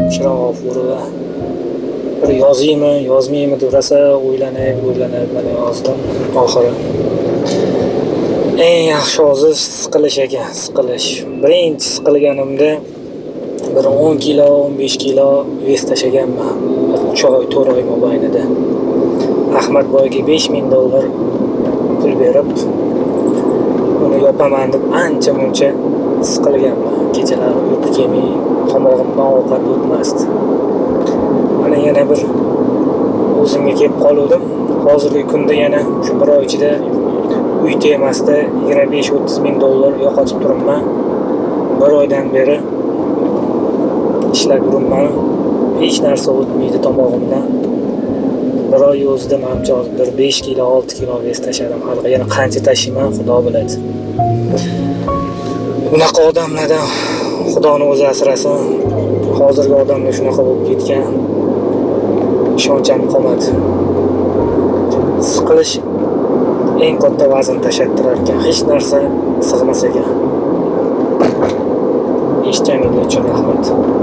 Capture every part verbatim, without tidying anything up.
Bushra G'ofurova. Bir yozaymi, yozmaymi deb rosa o'ylanib, o'ylanib mana yozdim. Oxiri eng yaxshi ozish siqilish ekan, siqilish. Birinchi siqilganimda bir o'n kilo, o'n besh kilo vес tashaganman. uch oy, to'rt oy mobaynida. Ahmadboyga besh ming dollar pul berib, uni yopaman deb ancha muncha siqilganman. Kechalar uyqu kelmay, tomog'imdan ovqat o'tmasdi. Mana yana bir o'zimga kelib qoldim. Hozirgi kunda yana shu bir oy ichida uy temasida yigirma besh o'ttiz ming dollar yo'qotib turibman. Bir oydan beri ishlab yuribman. Hech narsa o'tmaydi tomog'imdan. Bir oy o'zida menimcha bir besh kilo, olti kilo vес tashadim. Hali yana qancha tashiyman, Xudo biladi. Bunaqa odamlardan Xudoni o'zi asrasin. Hozirgi odamlar shunaqa bo'lib ketgan. Ishoncham qolmadi. Siqilish eng katta vazn tashlattirar ekan. Hech narsa sig'mas ekan. Eshitganingiz uchun rahmat.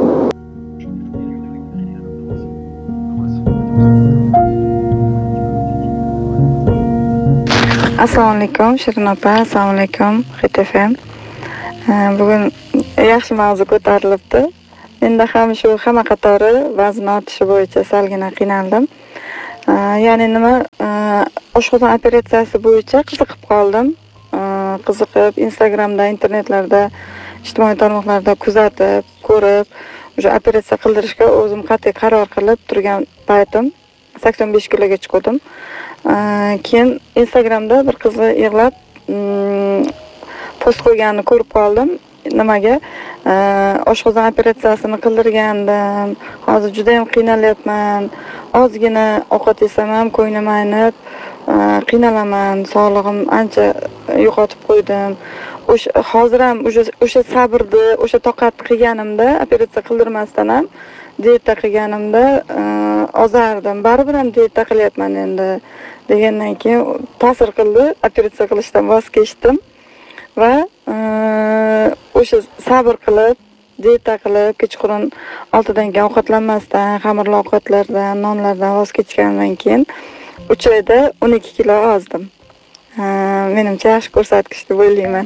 Assalomu alaykum, Shirin opa. Assalomu alaykum, Hit F M. Bugun yaxshi mavzu ko'tarilibdi. Menda ham shu hamma qatori vazn ortishi bo'yicha salgina qiynaldim. Ya'ni nima, oshqozon operatsiyasi bo'yicha qiziqib qoldim. Qiziqib Instagramda, internetlarda, ijtimoiy tarmoqlarda kuzatib, ko'rib, o'sha operatsiya qildirishga o'zim qat'iy qaror qilib turgan paytim sakson besh kiloga chiqdim. Keyin Instagramda bir qizni yig'lab post qo'yganini ko'rib qoldim. Nimaga? Oshqozon operatsiyasini qildirgandim. Hozir juda ham qiynalyapman. Ozgina ovqat yesam ham ko'nglim aynib, qiynalaman. Sog'lig'im ancha yo'qotib qo'ydim. O'sha hozir ham o'sha o'sha sabrni, o'sha toqatni qilganimda, operatsiya qildirmasdan ham dieta qilganimda ozardim. Baribir ham dieta qilyapman endi degandan keyin ta'sir qildi. Operatsiya qilishdan voz kechdim va o'sha sabr qilib, dieta qilib, kechqurun oltidan keyin ovqatlanmasdan, xamirli ovqatlardan, nonlardan voz kechgandan keyin uch oyda o'n ikki kilo ozdim. Menimcha yaxshi ko'rsatkich deb o'ylayman.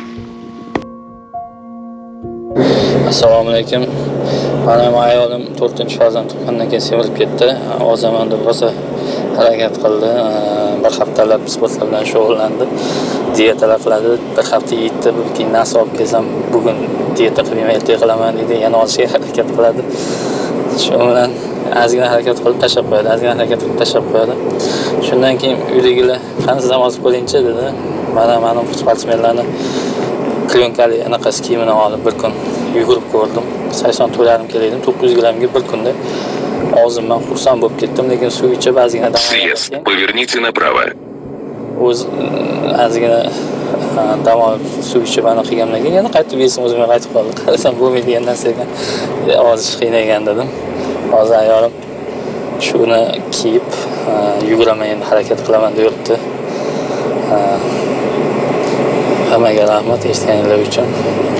Assalomu alaykum. Mana ayolim to'rtinchi farzand tuqqandan keyin sevilib ketdi. O zamonda rosa harakat qildi. Bir haftalab sportlar bilan shug'ullandi. Dietalar qiladi. Bir hafta yeydi, keyin nas olib kelsam, bugun dieta qilmayman, ertaga qilaman deydi. Yana olishga harakat qiladi. Shu bilan ozgina harakat qilib tashlab qo'yadi, ozgina harakat qilib tashlab qo'yadi. Shundan keyin uydagilar qani sizdan ozib qo'yingchi dedi. Mana mening sportsmenlarni klyonkali anaqasi kiyimini olib bir kun yugurib ko'rdim. sakson to'rt yarim kilo edim, to'qqiz yuz grammga bir kunda og'zimdan xursand bo'lib ketdim, lekin suv ichib ozgina davom etdim. Поверните направо. O'z ozgina dam olib suv ichib ana qilgandan keyin yana qaytib yesim o'zimga qaytib qoldi. Qarasam bo'lmaydigan narsa ekan. Ozish qiynagan dedim. Hozir ayolim shuni kiyib yuguraman, endi harakat qilaman deyapti. Hammaga rahmat eshitganingiz uchun.